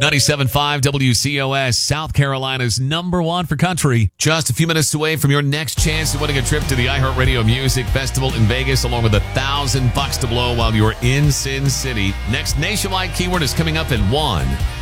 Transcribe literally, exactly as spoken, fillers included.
ninety-seven point five W C O S, South Carolina's number one for country. Just a few minutes away from your next chance of winning a trip to the iHeartRadio Music Festival in Vegas, along with a thousand bucks to blow while you're in Sin City. Next nationwide keyword is coming up in one.